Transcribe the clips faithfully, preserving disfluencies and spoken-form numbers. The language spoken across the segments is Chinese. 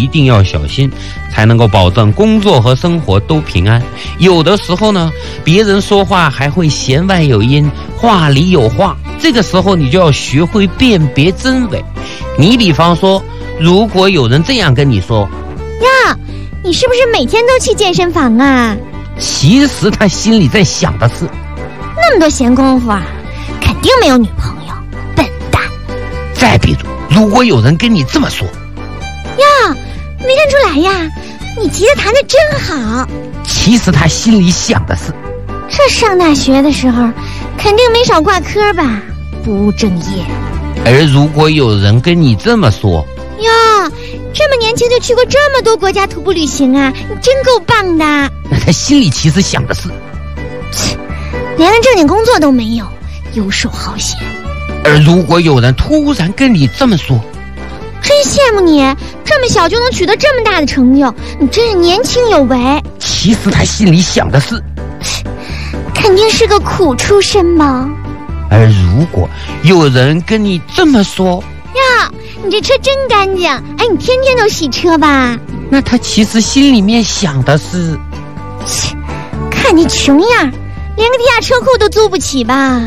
一定要小心，才能够保证工作和生活都平安。有的时候呢，别人说话还会弦外有音，话里有话，这个时候你就要学会辨别真伪。你比方说，如果有人这样跟你说， 呀，你是不是每天都去健身房啊？ 其实他心里在想的是， 那么多闲工夫啊，肯定没有女朋友，笨蛋。 再比如，如果有人跟你这么说， 呀，没看出来呀，你吉他弹得真好。 其实他心里想的是， 这上大学的时候肯定没少挂科吧，不务正业。 而如果有人跟你这么说， 呀，这么年轻就去过这么多国家徒步旅行啊，你真够棒的。 那他心里其实想的是， 连个正经工作都没有，游手好闲。 而如果有人突然跟你这么说， 真羡慕你，这么小就能取得这么大的成就，你真是年轻有为。 其实他心里想的是， 肯定是个苦出身吧。 而如果有人跟你这么说， 呀，你这车真干净，哎，你天天都洗车吧？ 那他其实心里面想的是， 看你穷样，连个地下车库都租不起吧？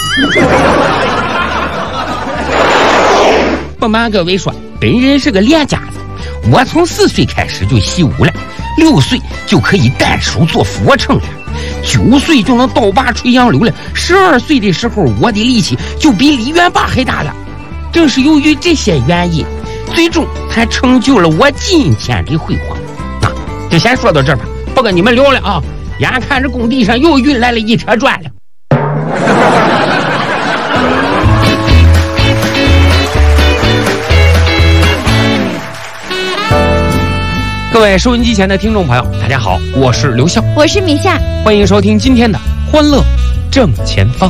不瞒各位说，本人是个练家子，我从四岁开始就习武了，六岁就可以单手做俯卧撑了，九岁就能倒拔垂杨柳了，十二岁的时候我的力气就比李元霸还大了。正是由于这些原因，最终才成就了我今天的辉煌。啊，就先说到这儿吧，不跟你们聊了啊！眼看着工地上又运来了一车砖了。各位收音机前的听众朋友，大家好，我是刘笑， 我是米夏， 欢迎收听今天的欢乐正前方。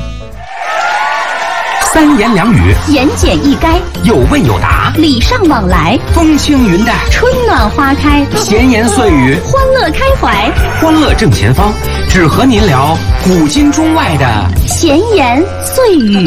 三言两语， 言简意赅， 有问有答， 礼尚往来， 风轻云淡， 春暖花开， 闲言碎语， 欢乐开怀。 欢乐正前方，只和您聊古今中外的闲言碎语。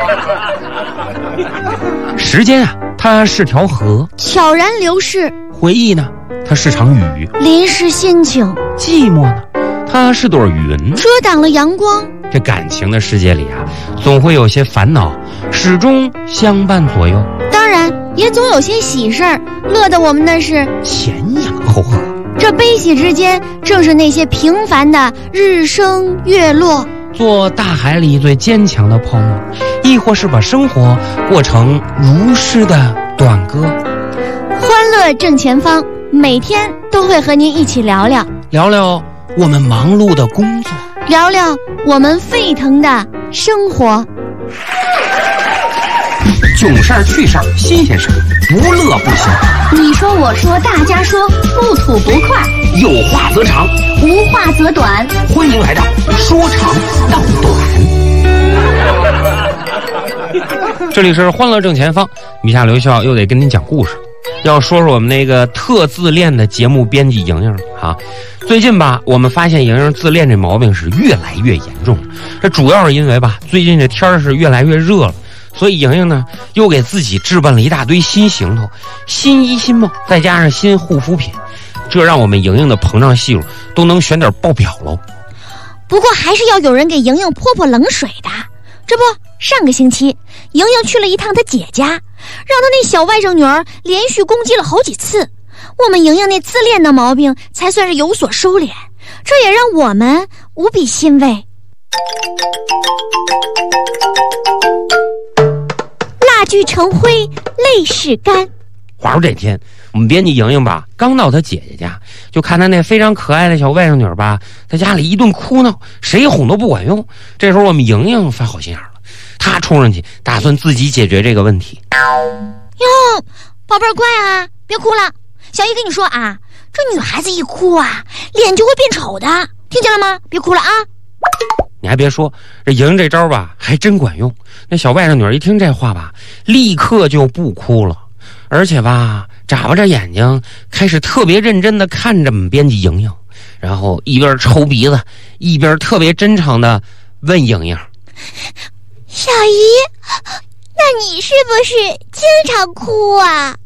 时间啊，它是条河， 悄然流逝； 回忆呢，它是场雨， 淋湿心情； 寂寞呢，它是朵云， 遮挡了阳光。 这感情的世界里啊，总会有些烦恼，始终相伴左右。 当然，也总有些喜事儿，乐得我们那是前仰后合。 这悲喜之间，正是那些平凡的日升月落。 做大海里最坚强的泡沫，亦或是把生活过成如诗的短歌。 欢乐正前方，每天都会和您一起聊聊聊聊我们忙碌的工作， 聊聊我们沸腾的生活。 囧事儿、趣事儿、新鲜事儿，不乐不行。 你说我说大家说，不吐不快， 有话则长， 无话则短。 欢迎来到说长道短。这里是欢乐正前方，米夏刘笑又得跟您讲故事，要说说我们那个特自恋的节目编辑莹莹啊。最近吧，我们发现莹莹自恋这毛病是越来越严重，这主要是因为吧，最近这天是越来越热了，所以莹莹呢又给自己置办了一大堆新行头，新衣新帽，再加上新护肤品，这让我们莹莹的膨胀系数都能选点爆表喽。 不过还是要有人给莹莹泼泼冷水的。这不，上个星期莹莹去了一趟她姐家，让她那小外甥女儿连续攻击了好几次，我们莹莹那自恋的毛病才算是有所收敛，这也让我们无比欣慰。蜡炬成灰泪始干。 话说这天我们编辑莹莹吧刚到她姐姐家，就看她那非常可爱的小外甥女吧在家里一顿哭闹，谁哄都不管用。这时候我们莹莹发好心眼了，她冲上去打算自己解决这个问题。 哟，宝贝儿乖啊，别哭了，小姨跟你说啊，这女孩子一哭啊脸就会变丑的，听见了吗？别哭了啊。 你还别说，这莹莹这招吧还真管用。那小外甥女一听这话吧，立刻就不哭了，而且吧眨巴着眼睛开始特别认真的看着我们编辑莹莹，然后一边抽鼻子一边特别真诚的问莹莹， 小姨，那你是不是经常哭啊？